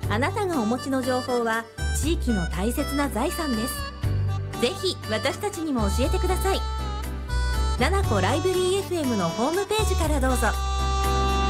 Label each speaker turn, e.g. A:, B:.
A: あなたがお持ちの情報は地域の大切な財産です。ぜひ私たちにも教えてください。ナナコライブリー FM のホームページからどうぞ。